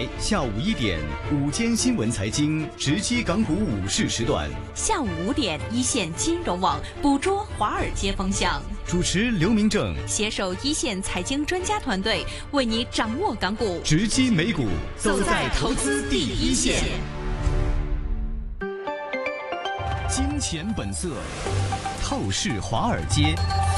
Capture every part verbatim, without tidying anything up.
下午一點午間新聞財經直擊港股午市時段， 下午五點一線金融網捕捉華爾街風向， 主持劉明正， 攜手一線財經專家團隊，為你掌握港股直擊美股，走在投資第一線。金錢本色，透視華爾街。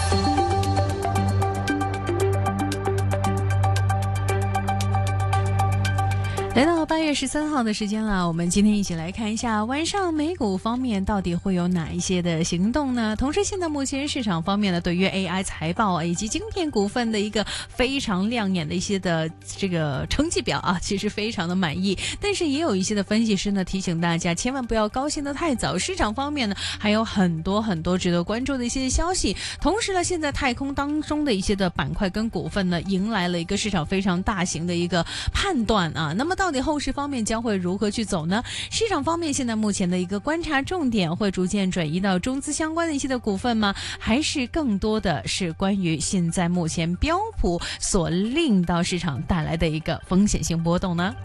來到八月十三號的時間了，我們今天一起來看一下晚上美股方面到底會有哪一些的行動呢？同時，現在目前市場方面呢，對於 A I 財報以及晶片股份的一個非常亮眼的一些的這個成績表啊，其實非常的滿意。但是也有一些的分析師呢提醒大家，千萬不要高興得太早。市場方面呢，還有很多很多值得關注的一些消息。同時呢，現在太空當中的一些的板塊跟股份呢，迎來了一個市場非常大型的一個判斷啊。那麼到底後市方面將會如何去走呢？市場方面現在目前的一個觀察重點會逐漸轉移到中資相關的一些的股份嗎？還是更多的是關於現在目前標普所令到市場帶來的一個風險性波動呢？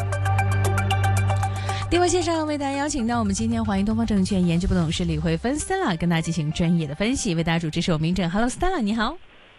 電話線上為大家邀請到我們今天華盈東方證券研究部董事李慧芬 Stella 跟大家進行專業的分析，為大家主持是我明正。Hello Stella， 你好。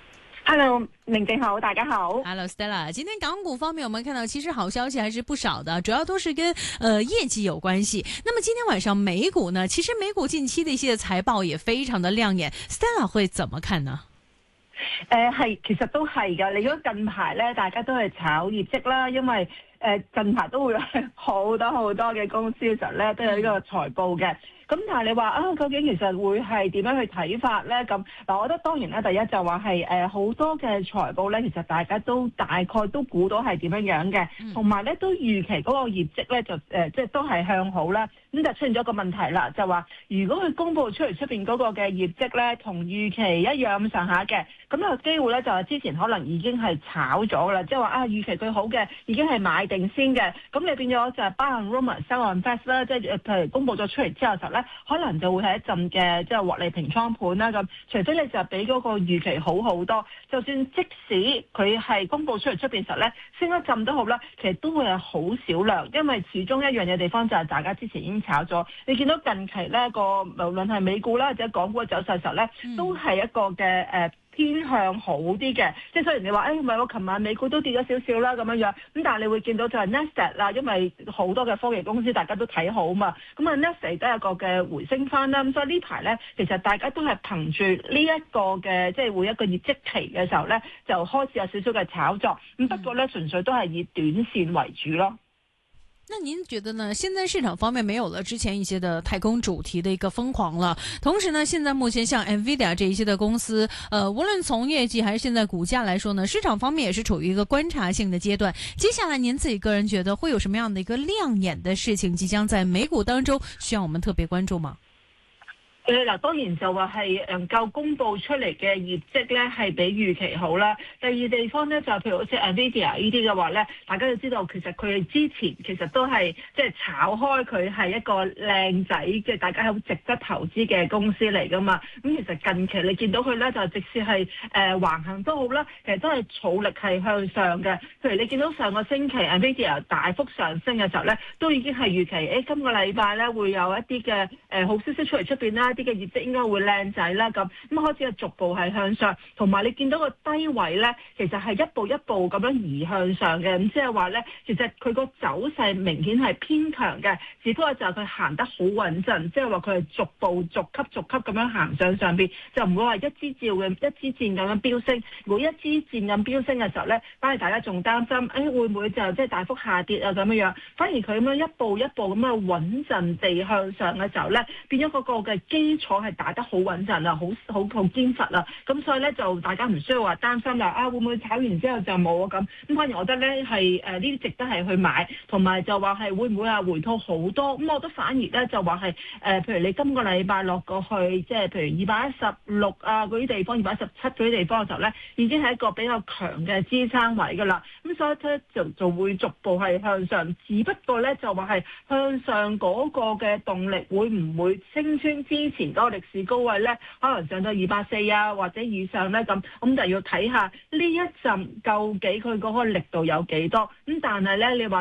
Hello， 明正好，大家好。 Hello Stella， 今天港股方面我們看到其實好消息還是不少的，主要都是跟呃業績有關係。那麼今天晚上美股呢，其實美股近期的一些財報也非常的亮眼 ，Stella 會怎麼看呢？ 誒、呃、係，其實都係㗎。你如果近排咧，大家都係炒業績啦，因為誒、呃、近排都會有好多好多嘅公司嘅時候咧，都有呢個財報嘅。咁但係你話啊，究竟其實會係點樣去睇法咧？咁嗱，我覺得當然咧，第一就話係誒好多嘅財報咧，其實大家都大概都估到係點樣樣嘅，同埋咧都預期嗰個業績咧就誒、呃、即係都係向好啦。咁就出現咗一個問題啦，就話如果佢公佈出嚟出邊嗰個嘅業績咧，同預期一樣咁上下嘅，咁有機會咧就係之前可能已經係炒咗啦，即係話啊預期佢好嘅已經係買定先嘅，咁你變咗就係 buy on rumour sell on facts 啦，即係譬如公佈咗出嚟之後時候咧，可能就會係一陣嘅即係獲利平倉盤啦咁。除非你就比嗰個預期好好多，就算即使佢係公佈出嚟出邊時候咧升一陣都好啦，其實都會係好少量，因為始終一樣嘅地方就係大家之前已經炒咗。你見到近期咧個無論係美股啦或者港股嘅走勢時候咧，都係一個嘅誒、呃、偏向好啲嘅。即係雖然你話誒唔係我琴晚美股都跌咗少少啦咁樣樣，咁但係你會見到就係 Nasdaq 啦，因為好多嘅科技公司大家都睇好嘛，咁啊 Nasdaq 都有個嘅回升翻啦。咁所以呢排咧其實大家都係憑住呢一個嘅即係會一個業績期嘅時候咧，就開始有少少嘅炒作。咁不過咧純粹都係以短線為主咯。 那您覺得呢？現在市場方面沒有了之前一些的太空主題的一個瘋狂了，同時呢，現在目前像 Nvidia 這一些的公司，呃，無論從業績還是現在股價來說呢，市場方面也是處於一個觀察性的階段。接下來您自己個人覺得會有什麼樣的一個亮眼的事情即將在美股當中需要我們特別關注嗎？ 誒嗱，當然就話係能夠公佈出嚟嘅業績咧，係比預期好啦。第二地方咧就譬如好似 Nvidia 呢啲嘅話咧，大家要知道其實佢哋之前其實都係即係炒開佢係一個靚仔嘅，大家好值得投資嘅公司嚟噶嘛。咁其實近期你見到佢咧就即使係誒橫行都好啦，其實都係儲力係向上嘅。譬如你見到上個星期 Nvidia 大幅上升嘅時候咧，都已經係預期誒、欸、今個禮拜咧會有一啲嘅誒好消息出嚟出邊啦。啲嘅業績應該會靚仔啦，咁咁開始係逐步係向上，同埋你見到個低位咧，其實係一步一步咁樣移向上嘅，咁即係話咧，其實佢個走勢明顯係偏強嘅，只不過就係佢行得好穩陣，即係話佢係逐步逐級逐級咁樣行上上邊，就唔會話一支照嘅一支箭咁樣飆升。如果一支箭咁飆升嘅時候咧，反而大家仲擔心，誒、哎、會唔會就即係大幅下跌啊咁樣樣？反而佢咁樣一步一步咁樣穩陣地向上嘅時候咧，變咗嗰個嘅基基礎係打得好穩陣啊，好好好堅實啊，咁所以咧就大家唔需要話擔心啦，啊會唔會炒完之後就冇啊咁，咁反而我覺得咧係誒呢啲值得係去買，同埋就話係會唔會啊回吐好多，咁我覺得反而咧就話係誒譬如你今個禮拜落過去，即係譬如二百一十六啊嗰啲地方，二百一十七嗰啲地方嘅時候咧，已經係一個比較強嘅支撐位噶啦，咁所以咧就就會逐步係向上，只不過咧就話係向上嗰個嘅動力會唔會升穿之前嗰個歷史高位咧，可能上到二百四啊或者以上咧咁，咁就要睇下呢一陣究竟佢嗰個力度有幾多，咁但係咧你話。